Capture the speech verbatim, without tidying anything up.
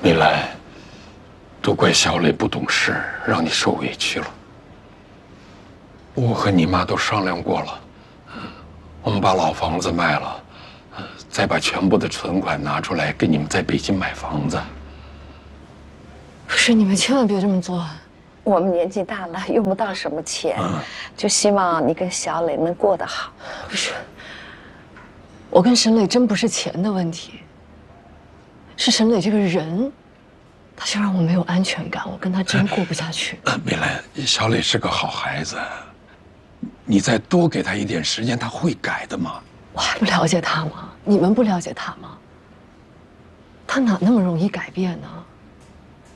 米兰，都怪小磊不懂事，让你受委屈了。我和你妈都商量过了，我们把老房子卖了，再把全部的存款拿出来给你们在北京买房子。 不是，你们千万别这么做。 我们年纪大了，用不到什么钱，嗯、就希望你跟小磊能过得好。 不是，我跟沈磊真不是钱的问题，是沈磊这个人，他就让我没有安全感，我跟他真过不下去。 呃，米兰，小磊是个好孩子，你再多给他一点时间，他会改的嘛。 我还不了解他吗？你们不了解他吗？他哪那么容易改变呢？